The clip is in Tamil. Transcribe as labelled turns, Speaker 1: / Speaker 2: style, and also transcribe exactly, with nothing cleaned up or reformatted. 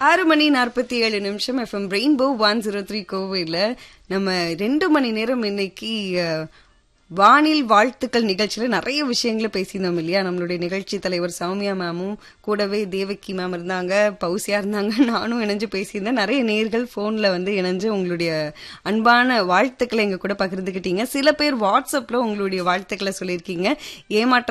Speaker 1: ஆறு மணி நாற்பத்தி ஏழு நிமிஷம் FM rainbow one zero three கோவையில் நம்ம ரெண்டு மணி நேரம் இன்னைக்கு அஹ், வானில் வாழ்த்துக்கள் நிகழ்ச்சியில நிறைய விஷயங்களை பேசியிருந்தோம் இல்லையா. நம்மளுடைய நிகழ்ச்சி தலைவர் சௌமியா மேமும் கூடவே தேவகி மேம் இருந்தாங்க, பௌசியா இருந்தாங்க, நானும் இணைஞ்சு பேசியிருந்தேன். நிறைய நேர்கள் போன்ல வந்து இணைஞ்சு உங்களுடைய அன்பான வாழ்த்துக்களை எங்க கூட பகிர்ந்துக்கிட்டீங்க. சில பேர் வாட்ஸ்அப்ல உங்களுடைய வாழ்த்துக்களை சொல்லியிருக்கீங்க. ஏமாற்ற